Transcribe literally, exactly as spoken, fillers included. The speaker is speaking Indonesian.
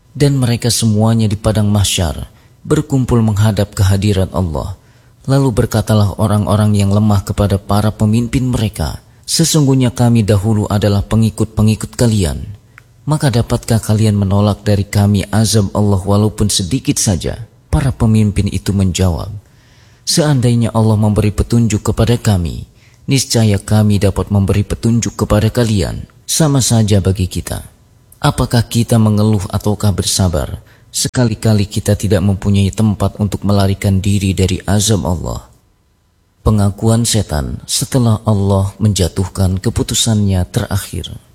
Dan mereka semuanya di padang mahsyar berkumpul menghadap kehadiran Allah. Lalu berkatalah orang-orang yang lemah kepada para pemimpin mereka, sesungguhnya kami dahulu adalah pengikut-pengikut kalian. Maka dapatkah kalian menolak dari kami azab Allah walaupun sedikit saja? Para pemimpin itu menjawab, seandainya Allah memberi petunjuk kepada kami, niscaya kami dapat memberi petunjuk kepada kalian. Sama saja bagi kita. Apakah kita mengeluh ataukah bersabar? Sekali-kali kita tidak mempunyai tempat untuk melarikan diri dari azab Allah. Pengakuan setan setelah Allah menjatuhkan keputusannya terakhir.